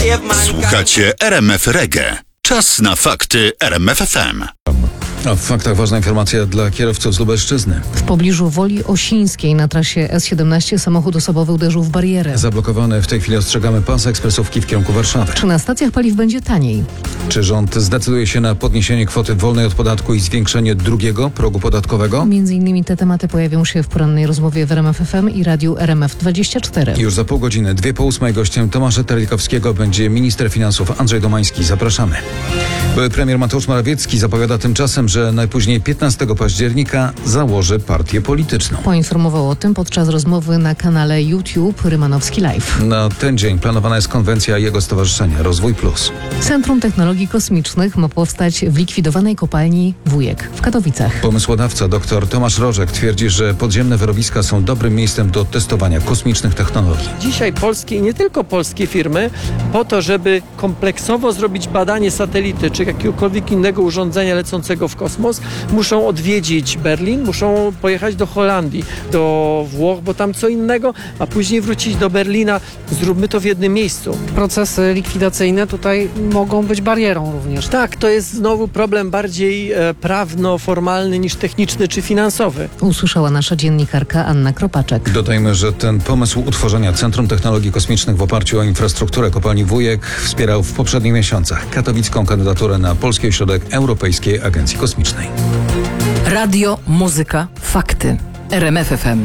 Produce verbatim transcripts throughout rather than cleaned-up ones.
Słuchacie R M F Reggae. Czas na fakty R M F F M. A w faktach ważna informacja dla kierowców z Lubelszczyzny. W pobliżu Woli Osińskiej na trasie S siedemnaście samochód osobowy uderzył w barierę. Zablokowany w tej chwili ostrzegamy pas ekspresówki w kierunku Warszawy. Czy na stacjach paliw będzie taniej? Czy rząd zdecyduje się na podniesienie kwoty wolnej od podatku i zwiększenie drugiego progu podatkowego? Między innymi te tematy pojawią się w porannej rozmowie w R M F F M i radiu R M F dwadzieścia cztery. Już za pół godziny, dwie po ósmej, gościem Tomasza Terlikowskiego będzie minister finansów Andrzej Domański. Zapraszamy. Były premier Mateusz Morawiecki zapowiada tymczasem, że najpóźniej piętnastego października założy partię polityczną. Poinformował o tym podczas rozmowy na kanale YouTube Rymanowski Live. Na ten dzień planowana jest konwencja jego stowarzyszenia Rozwój Plus. Centrum Technologii Kosmicznych ma powstać w likwidowanej kopalni Wujek w Katowicach. Pomysłodawca dr Tomasz Rożek twierdzi, że podziemne wyrobiska są dobrym miejscem do testowania kosmicznych technologii. Dzisiaj polskie i nie tylko polskie firmy po to, żeby kompleksowo zrobić badanie satelity czy jakiegokolwiek innego urządzenia lecącego w kosmos, muszą odwiedzić Berlin, muszą pojechać do Holandii, do Włoch, bo tam co innego, a później wrócić do Berlina. Zróbmy to w jednym miejscu. Procesy likwidacyjne tutaj mogą być barierą również. Tak, to jest znowu problem bardziej e, prawno-formalny niż techniczny czy finansowy. Usłyszała nasza dziennikarka Anna Kropaczek. Dodajmy, że ten pomysł utworzenia Centrum Technologii Kosmicznych w oparciu o infrastrukturę kopalni Wujek wspierał w poprzednich miesiącach katowicką kandydaturę na Polski Ośrodek Europejskiej Agencji Kosmicznej. Radio, muzyka, fakty. R M F F M.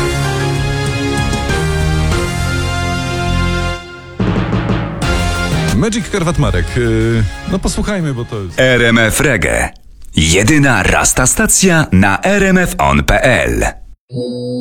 Magic Karwat-Marek. Yy, no posłuchajmy, bo to jest... R M F Reggae. Jedyna rasta stacja na r m f on kropka p l.